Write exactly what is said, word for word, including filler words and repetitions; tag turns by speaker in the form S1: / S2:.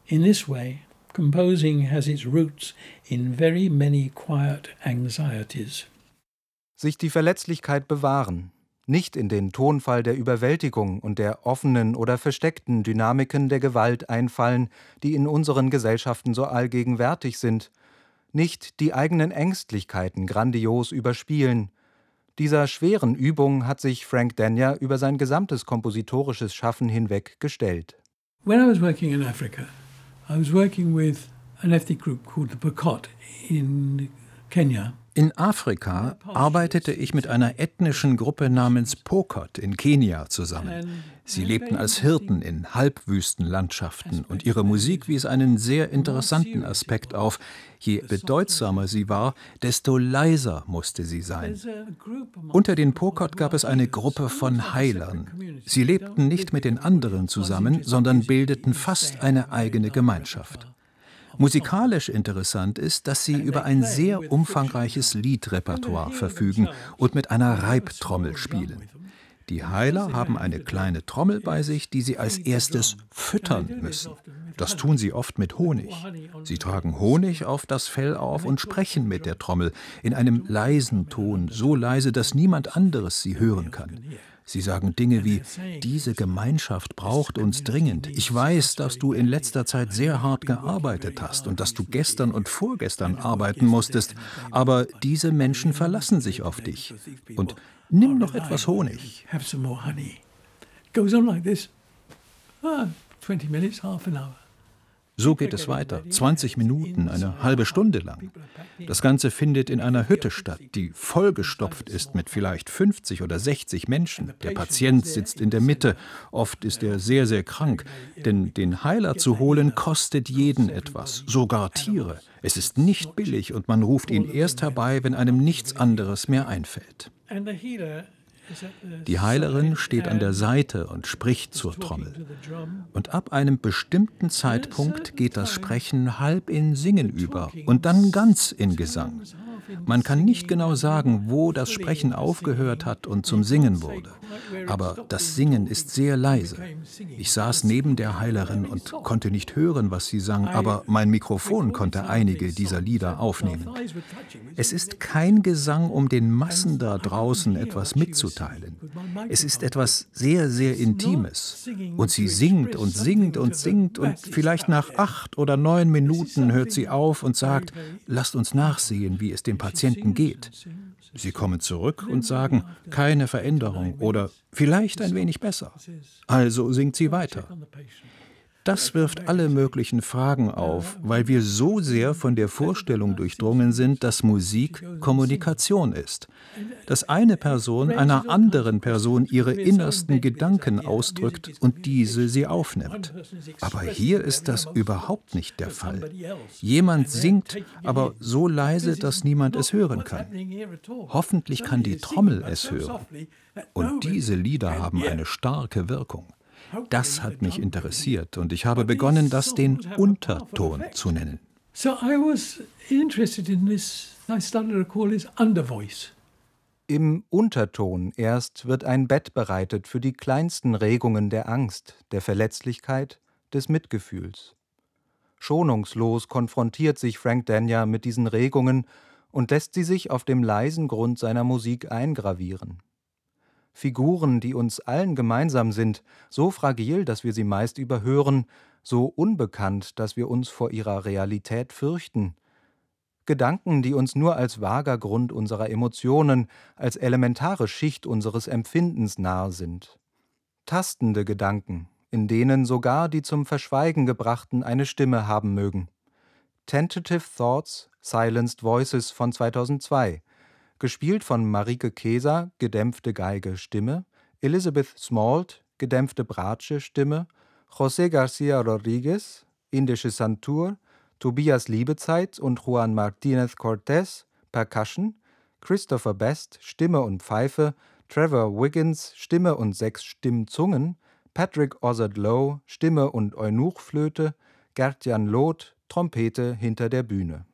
S1: In this way, composing has its roots in very many quiet anxieties.
S2: Sich die Verletzlichkeit bewahren, nicht in den Tonfall der Überwältigung und der offenen oder versteckten Dynamiken der Gewalt einfallen, die in unseren Gesellschaften so allgegenwärtig sind, nicht die eigenen Ängstlichkeiten grandios überspielen. Dieser schweren Übung hat sich Frank Denyer über sein gesamtes kompositorisches Schaffen hinweg gestellt.
S1: When I was working in Africa, I was working with an ethnic group called the Pokot in Kenya.
S3: In Afrika arbeitete ich mit einer ethnischen Gruppe namens Pokot in Kenia zusammen. Sie lebten als Hirten in Halbwüstenlandschaften und ihre Musik wies einen sehr interessanten Aspekt auf. Je bedeutsamer sie war, desto leiser musste sie sein. Unter den Pokot gab es eine Gruppe von Heilern. Sie lebten nicht mit den anderen zusammen, sondern bildeten fast eine eigene Gemeinschaft. Musikalisch interessant ist, dass sie über ein sehr umfangreiches Liedrepertoire verfügen und mit einer Reibtrommel spielen. Die Heiler haben eine kleine Trommel bei sich, die sie als erstes füttern müssen. Das tun sie oft mit Honig. Sie tragen Honig auf das Fell auf und sprechen mit der Trommel in einem leisen Ton, so leise, dass niemand anderes sie hören kann. Sie sagen Dinge wie: Diese Gemeinschaft braucht uns dringend. Ich weiß, dass du in letzter Zeit sehr hart gearbeitet hast und dass du gestern und vorgestern arbeiten musstest, aber diese Menschen verlassen sich auf dich. Und nimm noch etwas Honig. So geht es weiter, zwanzig Minuten, eine halbe Stunde lang. Das Ganze findet in einer Hütte statt, die vollgestopft ist mit vielleicht fünfzig oder sechzig Menschen. Der Patient sitzt in der Mitte, oft ist er sehr, sehr krank. Denn den Heiler zu holen, kostet jeden etwas, sogar Tiere. Es ist nicht billig und man ruft ihn erst herbei, wenn einem nichts anderes mehr einfällt. Die Heilerin steht an der Seite und spricht zur Trommel. Und ab einem bestimmten Zeitpunkt geht das Sprechen halb in Singen über und dann ganz in Gesang. Man kann nicht genau sagen, wo das Sprechen aufgehört hat und zum Singen wurde. Aber das Singen ist sehr leise. Ich saß neben der Heilerin und konnte nicht hören, was sie sang, aber mein Mikrofon konnte einige dieser Lieder aufnehmen. Es ist kein Gesang, um den Massen da draußen etwas mitzuteilen. Es ist etwas sehr, sehr Intimes. Und sie singt und singt und singt und vielleicht nach acht oder neun Minuten hört sie auf und sagt: Lasst uns nachsehen, wie es dem Patienten geht. Sie kommen zurück und sagen: Keine Veränderung oder vielleicht ein wenig besser. Also singt sie weiter. Das wirft alle möglichen Fragen auf, weil wir so sehr von der Vorstellung durchdrungen sind, dass Musik Kommunikation ist. Dass eine Person einer anderen Person ihre innersten Gedanken ausdrückt und diese sie aufnimmt. Aber hier ist das überhaupt nicht der Fall. Jemand singt, aber so leise, dass niemand es hören kann. Hoffentlich kann die Trommel es hören. Und diese Lieder haben eine starke Wirkung. Das hat mich interessiert und ich habe begonnen, das den Unterton zu nennen.
S1: So I was interested in this. I started to call this undervoice.
S2: Im Unterton erst wird ein Bett bereitet für die kleinsten Regungen der Angst, der Verletzlichkeit, des Mitgefühls. Schonungslos konfrontiert sich Frank Denyer mit diesen Regungen und lässt sie sich auf dem leisen Grund seiner Musik eingravieren. Figuren, die uns allen gemeinsam sind, so fragil, dass wir sie meist überhören, so unbekannt, dass wir uns vor ihrer Realität fürchten. Gedanken, die uns nur als vager Grund unserer Emotionen, als elementare Schicht unseres Empfindens nahe sind. Tastende Gedanken, in denen sogar die zum Verschweigen Gebrachten eine Stimme haben mögen. Tentative Thoughts, Silenced Voices von zweitausendzwei, gespielt von Marieke Keser, gedämpfte Geige, Stimme, Elizabeth Smalt, gedämpfte Bratsche, Stimme, José García Rodríguez, indische Santur, Tobias Liebezeit und Juan Martínez Cortés, Percussion, Christopher Best, Stimme und Pfeife, Trevor Wiggins, Stimme und sechs Stimmzungen, Patrick Ozard-Lowe, Stimme und Eunuchflöte, Gert-Jan Loth, Trompete hinter der Bühne.